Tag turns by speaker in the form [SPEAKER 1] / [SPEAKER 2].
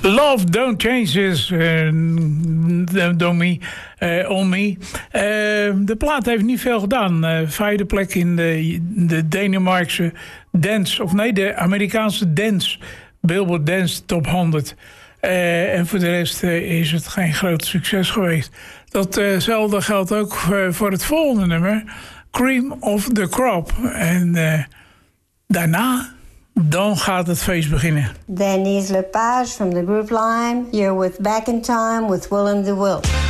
[SPEAKER 1] Love Don't Change On Me. De plaat heeft niet veel gedaan. Vijfde plek in de Denemarkse dance... of nee, de Amerikaanse dance... Billboard Dance Top 100. En voor de rest is het geen groot succes geweest. Datzelfde geldt ook voor het volgende nummer. Cream of the Crop. En daarna... dan gaat het feest beginnen.
[SPEAKER 2] Denise Lepage from the group Lime. You're with Back in Time with Willem de Wilde.